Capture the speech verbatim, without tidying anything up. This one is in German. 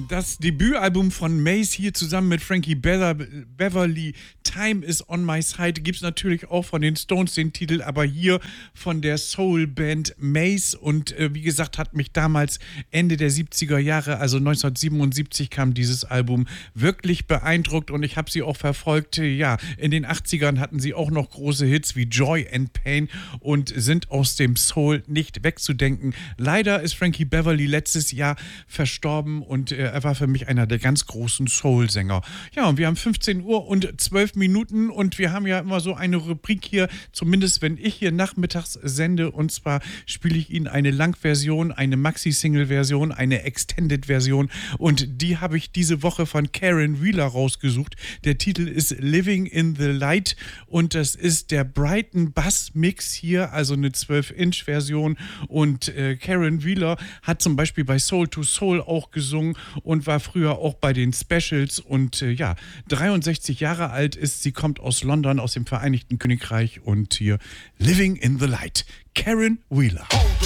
Das Debütalbum von Mace hier zusammen mit Frankie Bever- Beverly, Time is on my side, gibt es natürlich auch von den Stones den Titel, aber hier von der Soul-Band Mace und äh, wie gesagt, hat mich damals Ende der siebziger Jahre, also neunzehnhundertsiebenundsiebzig kam dieses Album, wirklich beeindruckt und ich habe sie auch verfolgt. Ja, in den achtzigern hatten sie auch noch große Hits wie Joy and Pain und sind aus dem Soul nicht wegzudenken. Leider ist Frankie Beverly letztes Jahr verstorben und äh, er war für mich einer der ganz großen Soul-Sänger. Ja, und wir haben fünfzehn Uhr und zwölf Minuten und wir haben ja immer so eine Rubrik hier, zumindest wenn ich hier nachmittags sende, und zwar spiele ich Ihnen eine Langversion, eine Maxi-Single-Version, eine Extended-Version und die habe ich diese Woche von Karen Wheeler rausgesucht. Der Titel ist Living in the Light und das ist der Brighton Bass-Mix hier, also eine zwölf Inch Version und äh, Karen Wheeler hat zum Beispiel bei Soul to Soul auch gesungen und war früher auch bei den Specials und äh, ja, dreiundsechzig Jahre alt ist sie, kommt aus London, aus dem Vereinigten Königreich und hier Living in the Light, Karen Wheeler.